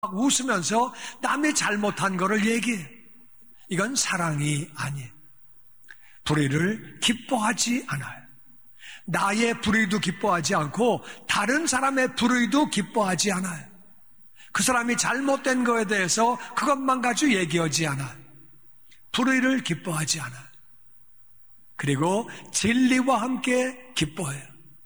웃으면서 남이 잘못한 거를 얘기해. 이건 사랑이 아니에요. 불의를 기뻐하지 않아요. 나의 불의도 기뻐하지 않고 다른 사람의 불의도 기뻐하지 않아요. 그 사람이 잘못된 거에 대해서 그것만 가지고 얘기하지 않아요. 불의를 기뻐하지 않아요. 그리고 진리와 함께 기뻐해요.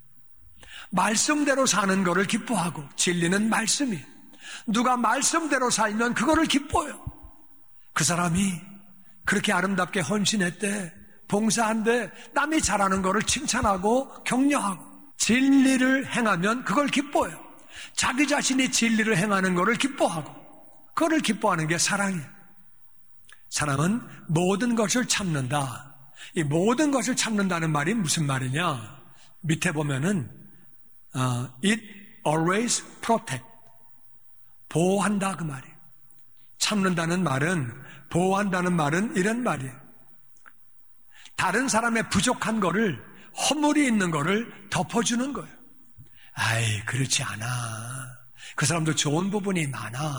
말씀대로 사는 거를 기뻐하고, 진리는 말씀이에요. 누가 말씀대로 살면 그거를 기뻐해요. 그 사람이 그렇게 아름답게 헌신했대, 봉사한대, 남이 잘하는 거를 칭찬하고 격려하고, 진리를 행하면 그걸 기뻐해요. 자기 자신이 진리를 행하는 거를 기뻐하고, 그거를 기뻐하는 게 사랑이에요. 사랑은 모든 것을 참는다. 이 모든 것을 참는다는 말이 무슨 말이냐? 밑에 보면은 it always protect, 보호한다 그 말이에요. 참는다는 말은, 보호한다는 말은 이런 말이에요. 다른 사람의 부족한 거를, 허물이 있는 거를 덮어주는 거예요. 아이, 그렇지 않아. 그 사람도 좋은 부분이 많아.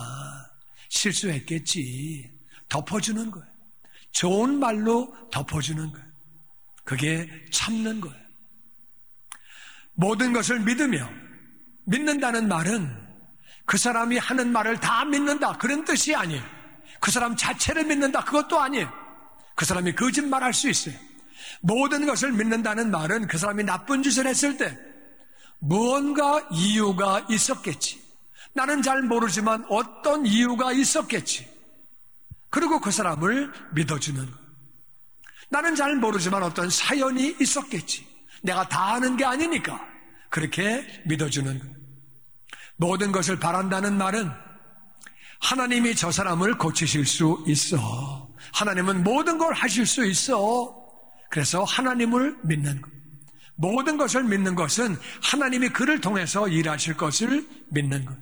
실수했겠지. 덮어주는 거예요. 좋은 말로 덮어주는 거예요. 그게 참는 거예요. 모든 것을 믿으며, 믿는다는 말은 그 사람이 하는 말을 다 믿는다, 그런 뜻이 아니에요. 그 사람 자체를 믿는다, 그것도 아니에요. 그 사람이 거짓말할 수 있어요. 모든 것을 믿는다는 말은 그 사람이 나쁜 짓을 했을 때 무언가 이유가 있었겠지. 나는 잘 모르지만 어떤 이유가 있었겠지. 그리고 그 사람을 믿어주는 거예요. 나는 잘 모르지만 어떤 사연이 있었겠지. 내가 다 아는 게 아니니까 그렇게 믿어주는 거예요. 모든 것을 바란다는 말은 하나님이 저 사람을 고치실 수 있어. 하나님은 모든 걸 하실 수 있어. 그래서 하나님을 믿는 것. 모든 것을 믿는 것은 하나님이 그를 통해서 일하실 것을 믿는 것.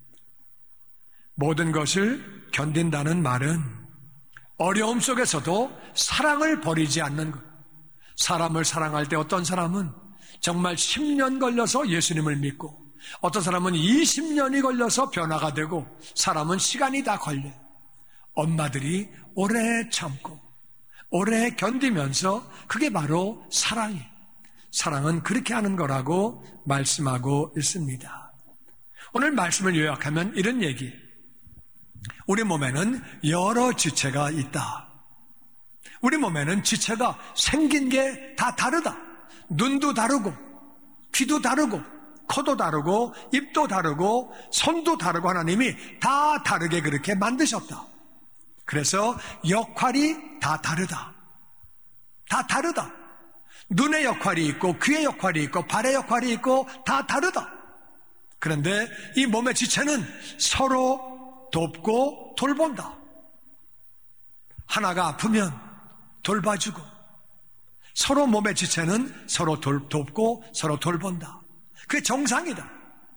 모든 것을 견딘다는 말은 어려움 속에서도 사랑을 버리지 않는 것. 사람을 사랑할 때 어떤 사람은 정말 10년 걸려서 예수님을 믿고, 어떤 사람은 20년이 걸려서 변화가 되고, 사람은 시간이 다 걸려요. 엄마들이 오래 참고 오래 견디면서, 그게 바로 사랑이에요. 사랑은 그렇게 하는 거라고 말씀하고 있습니다. 오늘 말씀을 요약하면 이런 얘기예요. 우리 몸에는 여러 지체가 있다. 우리 몸에는 지체가 생긴 게 다 다르다. 눈도 다르고, 귀도 다르고, 코도 다르고, 입도 다르고, 손도 다르고, 하나님이 다 다르게 그렇게 만드셨다. 그래서 역할이 다 다르다. 다 다르다. 눈의 역할이 있고, 귀의 역할이 있고, 발의 역할이 있고, 다 다르다. 그런데 이 몸의 지체는 서로 돕고 돌본다. 하나가 아프면 돌봐주고, 서로 몸의 지체는 서로 돕고 서로 돌본다. 그게 정상이다.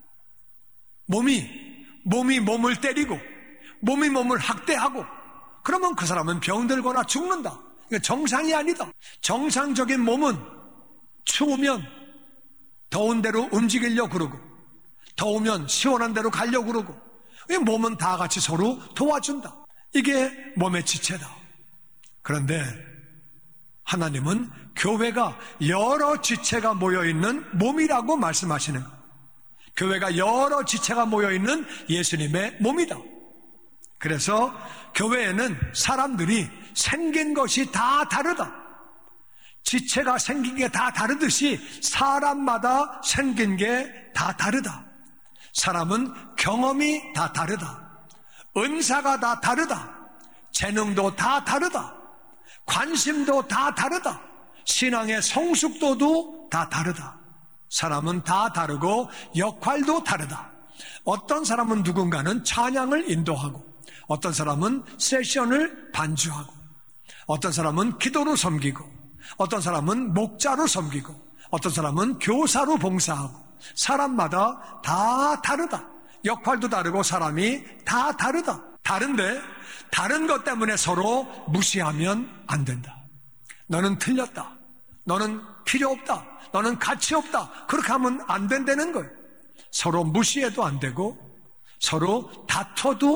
몸이 몸을 때리고, 몸이 몸을 학대하고, 그러면 그 사람은 병들거나 죽는다. 이게 정상이 아니다. 정상적인 몸은 추우면 더운 데로 움직이려고 그러고, 더우면 시원한 데로 가려고 그러고, 몸은 다 같이 서로 도와준다. 이게 몸의 지체다. 그런데 하나님은 교회가 여러 지체가 모여있는 몸이라고 말씀하시는 거예요. 교회가 여러 지체가 모여있는 예수님의 몸이다. 그래서 교회에는 사람들이 생긴 것이 다 다르다. 지체가 생긴 게 다 다르듯이 사람마다 생긴 게 다 다르다. 사람은 경험이 다 다르다. 은사가 다 다르다. 재능도 다 다르다. 관심도 다 다르다. 신앙의 성숙도도 다 다르다. 사람은 다 다르고 역할도 다르다. 어떤 사람은 누군가는 찬양을 인도하고, 어떤 사람은 세션을 반주하고, 어떤 사람은 기도로 섬기고, 어떤 사람은 목자로 섬기고, 어떤 사람은 교사로 봉사하고, 사람마다 다 다르다. 역할도 다르고 사람이 다 다르다. 다른데 다른 것 때문에 서로 무시하면 안 된다. 너는 틀렸다. 너는 필요 없다. 너는 가치 없다. 그렇게 하면 안 된다는 거예요. 서로 무시해도 안 되고, 서로 다퉈도